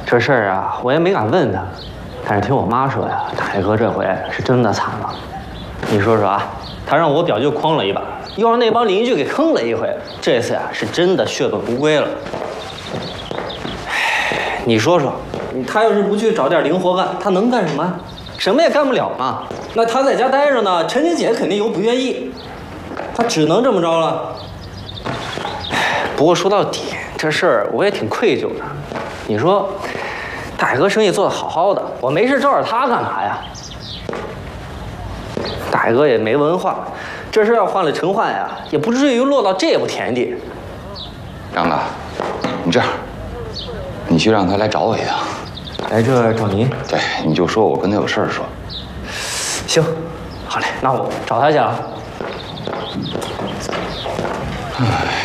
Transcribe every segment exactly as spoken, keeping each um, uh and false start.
这事儿啊，我也没敢问他，但是听我妈说呀，大哥这回是真的惨了。你说说啊，他让我表舅诓了一把，又让那帮邻居给坑了一回，这次呀是真的血本无归了。唉，你说说，他要是不去找点零活干，他能干什么？什么也干不了嘛。那他在家待着呢，陈姐姐肯定又不愿意，他只能这么着了。不过说到底，这事儿我也挺愧疚的。你说，大哥生意做得好好的，我没事招惹他干嘛呀？大哥也没文化，这事要换了陈焕呀，也不至于落到这步田地。 张子，你这样，你去让他来找我一趟。 来这找您？ 对，你就说我跟他有事儿说。 行，好嘞，那我找他去啊。 唉。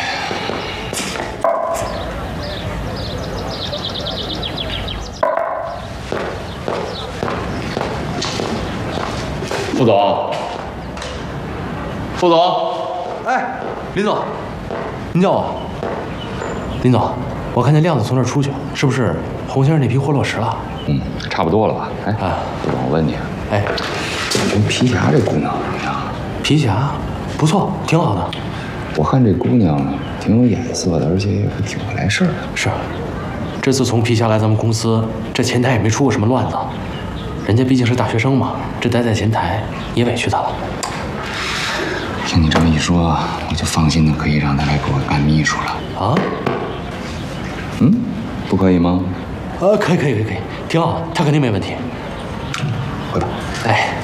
副总，副总， 哎，林总，您叫我。林总，我看见亮子从这儿出去，是不是洪先生那批货落实了？ 嗯，差不多了吧？哎，啊，副总，我问你， 哎， 这皮霞这姑娘怎么样？ 皮霞，不错，挺好的。 我看这姑娘挺有眼色的，而且也挺会来事儿的。 是，这次从皮霞来咱们公司，这前台也没出过什么乱子。人家毕竟是大学生嘛，这待在前台也委屈他了。 听你这么一说，我就放心的可以让他来给我干秘书了。 啊？ 嗯，不可以吗？ 呃，可以，可以，可以，可以，挺好的，他肯定没问题。 回吧。 哎。